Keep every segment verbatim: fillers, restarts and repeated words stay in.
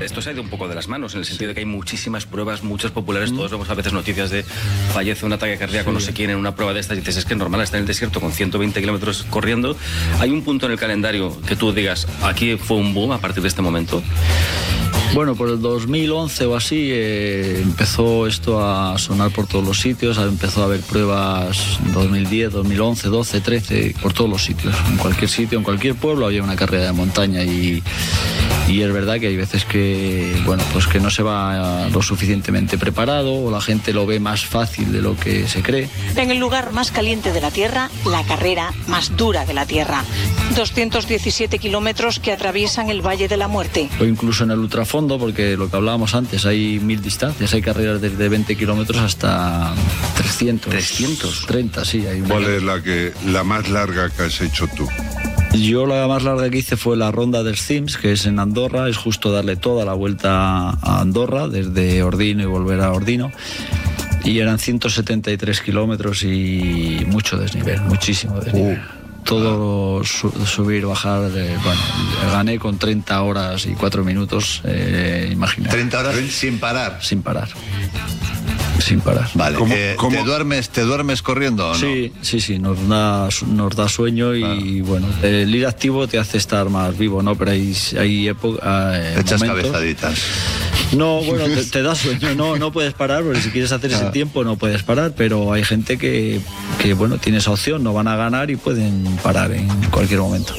Esto se ha ido un poco de las manos, en el sentido de que hay muchísimas pruebas, muchas populares, todos vemos a veces noticias de fallece un ataque cardíaco, sí. no sé quién, en una prueba de estas, y dices, es que es normal, está en el desierto con ciento veinte kilómetros corriendo. ¿Hay un punto en el calendario que tú digas, aquí fue un boom a partir de este momento? Bueno, por el dos mil once o así eh, empezó esto a sonar por todos los sitios, empezó a haber pruebas en dos mil diez, dos mil once, doce, trece, por todos los sitios. En cualquier sitio, en cualquier pueblo había una carrera de montaña y, y es verdad que hay veces que, bueno, pues que no se va lo suficientemente preparado o la gente lo ve más fácil de lo que se cree. En el lugar más caliente de la Tierra, la carrera más dura de la Tierra. doscientos diecisiete kilómetros que atraviesan el Valle de la Muerte. O incluso en el ultrafondo, porque lo que hablábamos antes, hay mil distancias, hay carreras desde veinte kilómetros hasta trescientos. trescientos treinta, sí. Hay ¿Cuál es la, que, la más larga que has hecho tú? Yo la más larga que hice fue la Ronda dels Cims, que es en Andorra, es justo darle toda la vuelta a Andorra, desde Ordino y volver a Ordino. Y eran ciento setenta y tres kilómetros y mucho desnivel, muchísimo desnivel. Uh. Todo su, subir, bajar, de, bueno, gané con treinta horas y cuatro minutos, eh, imagina. treinta horas sin parar. Sin parar. Sin parar. Vale. ¿Cómo, eh, cómo? ¿Te duermes, te duermes corriendo o no? Sí, sí, sí, nos da, nos da sueño y claro. bueno, el ir activo te hace estar más vivo, ¿no? Pero hay, hay épocas. Eh, Echas momentos, cabezaditas. No, bueno, te, te da sueño, no, no puedes parar, porque si quieres hacer ese tiempo no puedes parar, pero hay gente que, que, bueno, tiene esa opción, no van a ganar y pueden parar en cualquier momento.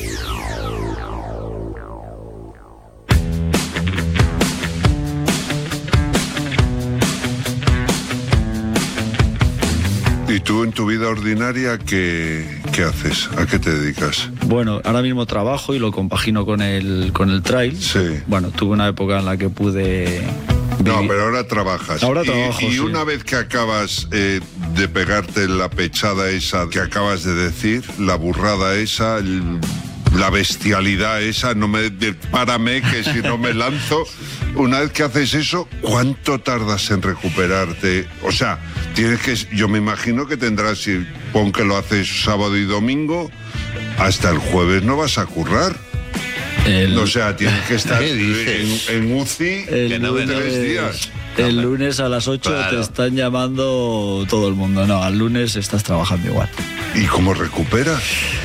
¿Y tú en tu vida ordinaria qué, qué haces? ¿A qué te dedicas? Bueno, ahora mismo trabajo y lo compagino con el, con el trail. Sí. Bueno, tuve una época en la que pude... No, pero ahora trabajas. Ahora y, trabajo, Y sí. una vez que acabas eh, de pegarte la pechada esa que acabas de decir, la burrada esa, el, la bestialidad esa, no me párame que si no me lanzo. Una vez que haces eso, ¿cuánto tardas en recuperarte? O sea, tienes que, yo me imagino que tendrás, si pon que lo haces sábado y domingo, hasta el jueves no vas a currar. El... O sea, tienes que estar en, en U C I el no lunes, tres días. El lunes a las ocho claro. te están llamando todo el mundo. No, al lunes estás trabajando igual. ¿Y cómo recuperas?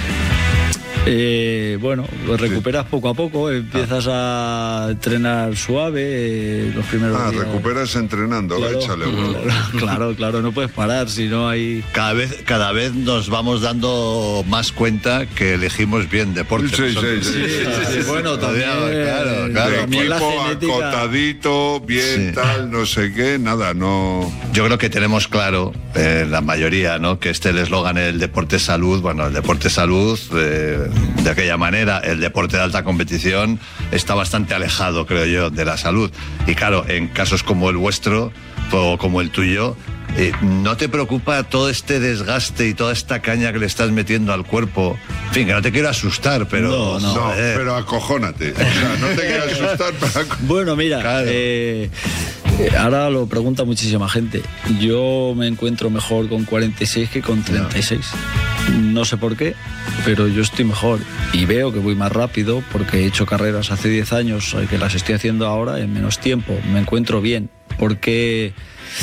Eh, bueno, lo recuperas sí. poco a poco, empiezas a entrenar suave eh, los primeros ah, días. Ah, recuperas entrenando, claro, échale bueno. Claro, claro, claro, no puedes parar, si no hay... Cada vez, cada vez nos vamos dando más cuenta que elegimos bien deporte. Sí, sí, sí, sí, sí, sí, sí, sí. Bueno, también, claro, claro. De equipo acotadito, bien sí. tal, no sé qué, nada, no... Yo creo que tenemos claro, eh, la mayoría, ¿no? Que este el eslogan, el deporte salud, bueno, el deporte salud... Eh, de aquella manera, el deporte de alta competición está bastante alejado, creo yo, de la salud. Y claro, en casos como el vuestro o como el tuyo, eh, ¿no te preocupa todo este desgaste y toda esta caña que le estás metiendo al cuerpo? En fin, que no te quiero asustar, pero... No, no, no eh. pero acojónate. O sea, no te quiero asustar, pero... Acojónate. Bueno, mira, claro. eh... ahora lo pregunta muchísima gente. Yo me encuentro mejor con cuarenta y seis que con treinta y seis. No sé por qué, pero yo estoy mejor y veo que voy más rápido porque he hecho carreras hace diez años que las estoy haciendo ahora en menos tiempo. Me encuentro bien. ¿Por qué,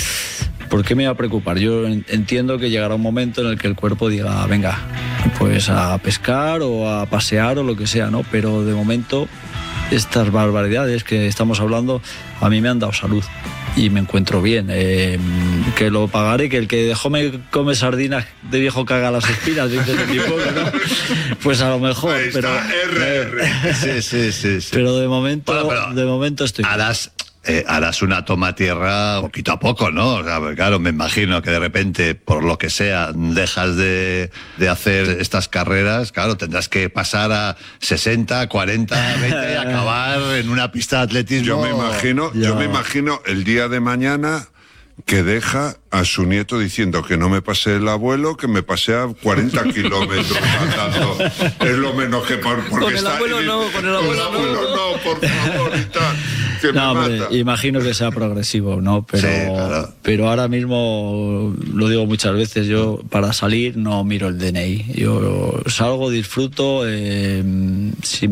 ¿Por qué me va a preocupar? Yo entiendo que llegará un momento en el que el cuerpo diga, venga, pues a pescar o a pasear o lo que sea, ¿no? Pero de momento estas barbaridades que estamos hablando a mí me han dado salud y me encuentro bien, eh, que lo pagaré, que el que dejó me come sardinas de viejo caga las espinas, dice de mi pueblo, ¿no? Pues a lo mejor, ahí pero está, R R. Sí, sí, sí, sí. Pero de momento, bueno, pero de momento estoy harás, eh, harás una toma a tierra poquito a poco, ¿no? O sea, claro, me imagino que de repente, por lo que sea, dejas de, de hacer estas carreras, claro, tendrás que pasar a sesenta, cuarenta, veinte y acabar en una pista de atletismo. Yo me imagino, yo, yo me imagino el día de mañana que deja a su nieto diciendo que no me pase el abuelo, que me pase a cuarenta kilómetros andando. Es lo menos que por, porque con el está abuelo no, con el abuelo, con el abuelo no. no, por favor y tal. Que no, me hombre, mata. Imagino que sea progresivo, ¿no? Pero, sí, claro. pero ahora mismo, lo digo muchas veces, yo para salir no miro el D N I. Yo salgo, disfruto, eh, si